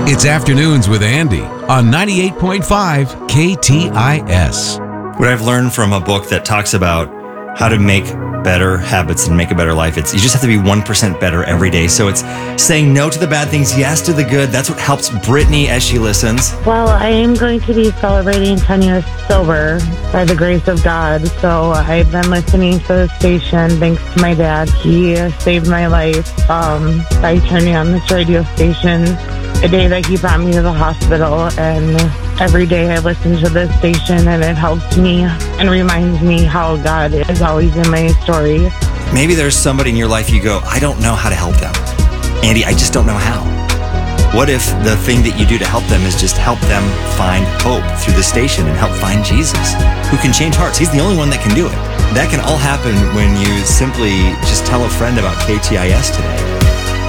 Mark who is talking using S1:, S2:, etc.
S1: It's Afternoons with Andy on 98.5 KTIS.
S2: What I've learned from a book that talks about how to make better habits and make a better life, you just have to be 1% better every day. So it's saying no to the bad things, yes to the good. That's what helps Brittany as she listens.
S3: Well, I am going to be celebrating 10 years sober by the grace of God. So I've been listening to the station thanks to my dad. He saved my life by turning on this radio station the day that he brought me to the hospital. And every day I listen to this station and it helps me and reminds me how God is always in my story.
S2: Maybe there's somebody in your life you go, I don't know how to help them. Andy, I just don't know how. What if the thing that you do to help them is just help them find hope through the station and help find Jesus, who can change hearts? He's the only one that can do it. That can all happen when you simply just tell a friend about KTIS today.